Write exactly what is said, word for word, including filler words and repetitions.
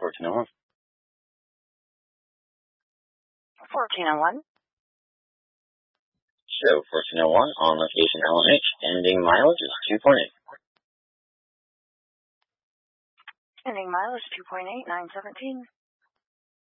fourteen oh one. fourteen oh one. Show fourteen oh one on location L M H. Ending mileage is two point eight. Ending mileage two point eight, nine seventeen.